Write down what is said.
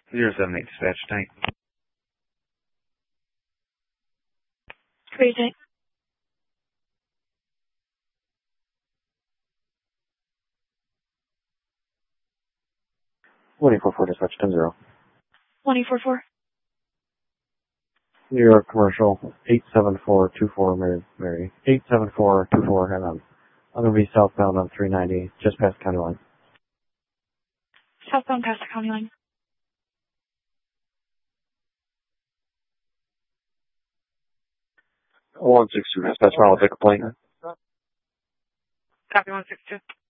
078 dispatch, tank. Pretty tank. 144 dispatch 10-0. 144. New York Commercial 87424 Mary. 87424, hang on. I'm going to be southbound on 390, just past county line. Southbound past the county line. One 62 dispatch, mile pick a plane. Copy 162.